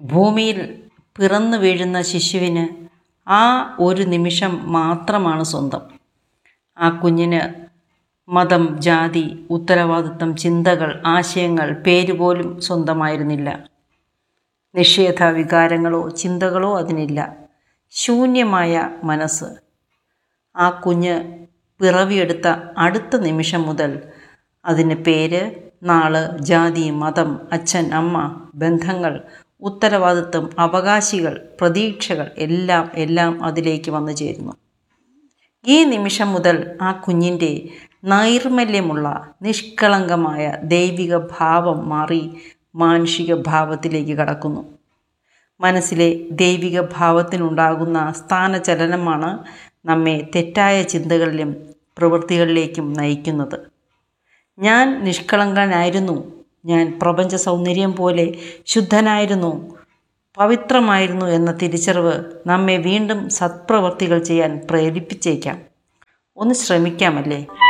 ഭൂമിയിൽ പിറന്നു വീഴുന്ന ശിശുവിന് ആ ഒരു നിമിഷം മാത്രമാണ് സ്വന്തം. ആ കുഞ്ഞിന് മതം, ജാതി, ഉത്തരവാദിത്തം, ചിന്തകൾ, ആശയങ്ങൾ, പേരുപോലും സ്വന്തമായിരുന്നില്ല. നിഷേധ വികാരങ്ങളോ ചിന്തകളോ അതിനില്ല. ശൂന്യമായ മനസ്സ്. ആ കുഞ്ഞ് പിറവിയെടുത്ത അടുത്ത നിമിഷം മുതൽ അതിന് പേര്, നാള്, ജാതി, മതം, അച്ഛൻ, അമ്മ, ബന്ധങ്ങൾ, ഉത്തരവാദിത്വം, അവകാശികൾ, പ്രതീക്ഷകൾ എല്ലാം അതിലേക്ക് വന്നു ചേരുന്നു. ഈ നിമിഷം മുതൽ ആ കുഞ്ഞിൻ്റെ നൈർമല്യമുള്ള നിഷ്കളങ്കമായ ദൈവിക ഭാവം മാറി മാനുഷിക ഭാവത്തിലേക്ക് കടക്കുന്നു. മനസ്സിലെ ദൈവിക ഭാവത്തിനുണ്ടാകുന്ന സ്ഥാനചലനമാണ് നമ്മെ തെറ്റായ ചിന്തകളിലും പ്രവൃത്തികളിലേക്കും നയിക്കുന്നത്. ഞാൻ നിഷ്കളങ്കനായിരുന്നു, ഞാൻ പ്രപഞ്ച സൗന്ദര്യം പോലെ ശുദ്ധനായിരുന്നു, പവിത്രമായിരുന്നു എന്ന തിരിച്ചറിവ് നമ്മെ വീണ്ടും സത്പ്രവൃത്തികൾ ചെയ്യാൻ പ്രേരിപ്പിച്ചേക്കാം. ഒന്ന് ശ്രമിക്കാമല്ലേ?